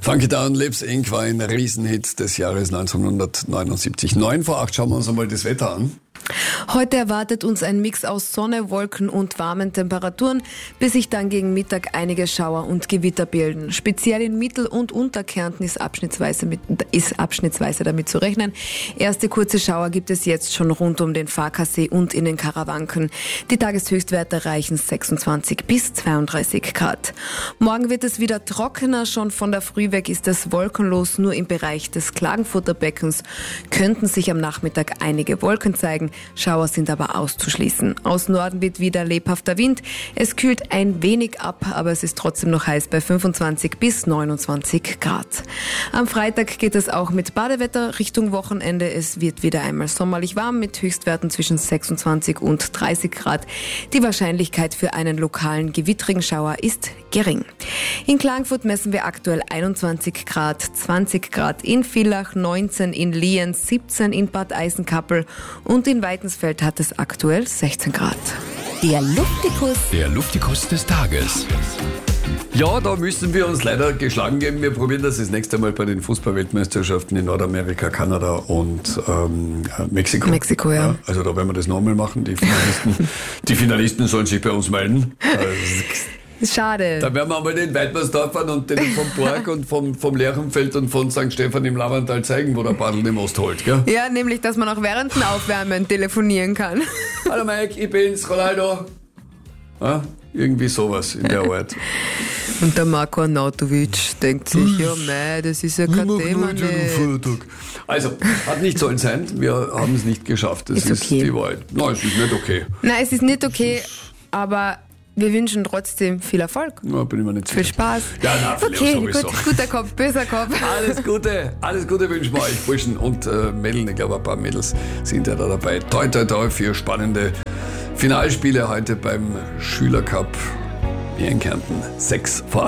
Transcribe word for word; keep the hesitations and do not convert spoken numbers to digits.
Funky Town Lips Incorporated war ein Riesenhit des Jahres neunzehnhundertneunundsiebzig. Neun vor acht, schauen wir uns einmal das Wetter an. Heute erwartet uns ein Mix aus Sonne, Wolken und warmen Temperaturen, bis sich dann gegen Mittag einige Schauer und Gewitter bilden. Speziell in Mittel- und Unterkärnten ist abschnittsweise, mit, ist abschnittsweise damit zu rechnen. Erste kurze Schauer gibt es jetzt schon rund um den Farkasee und in den Karawanken. Die Tageshöchstwerte erreichen sechsundzwanzig bis zweiunddreißig Grad. Morgen wird es wieder trockener, schon von der Früh weg ist es wolkenlos. Nur im Bereich des Klagenfurter Beckens könnten sich am Nachmittag einige Wolken zeigen. Schauer sind aber auszuschließen. Aus Norden weht wieder lebhafter Wind. Es kühlt ein wenig ab, aber es ist trotzdem noch heiß bei fünfundzwanzig bis neunundzwanzig Grad. Am Freitag geht es auch mit Badewetter Richtung Wochenende. Es wird wieder einmal sommerlich warm mit Höchstwerten zwischen sechsundzwanzig und dreißig Grad. Die Wahrscheinlichkeit für einen lokalen gewittrigen Schauer ist gering. In Klagenfurt messen wir aktuell einundzwanzig Grad, zwanzig Grad in Villach, neunzehn in Lienz, siebzehn in Bad Eisenkapel und in Weidensfeld hat es aktuell sechzehn Grad. Der Luftikus. Der Luftikus des Tages. Ja, da müssen wir uns leider geschlagen geben. Wir probieren das das nächste Mal bei den Fußball-Weltmeisterschaften in Nordamerika, Kanada und ähm, Mexiko. Mexiko, ja. ja. Also da werden wir das nochmal machen. Die Finalisten, die Finalisten sollen sich bei uns melden. Schade. Da werden wir einmal den Weidmersdorfern und den vom Borg und vom, vom Lerchenfeld und von Sankt Stephan im Lavantal zeigen, wo der Badl im Ost holt, gell? Ja, nämlich, dass man auch während dem Aufwärmen telefonieren kann. Hallo Mike, ich bin's, Ronaldo. Ja, irgendwie sowas in der Art. Und der Marko Arnautovic denkt sich, ja mei, das ist ja kein Thema nicht. Also, hat nicht sollen sein, wir haben es nicht geschafft. Das ist, Ist okay. die Wahrheit. Nein, es ist nicht okay. Nein, es ist nicht okay, aber wir wünschen trotzdem viel Erfolg. Na, bin ich mir nicht Viel sicher. Spaß. Ja, na, okay, sowieso. gut, guter Kopf, böser Kopf. Alles Gute, alles Gute wünschen wir euch, Burschen und äh, Mädeln. Ich glaube, ein paar Mädels sind ja da dabei. Toi, toi, toi für spannende Finalspiele heute beim Schülercup hier in Kärnten. Sechs vor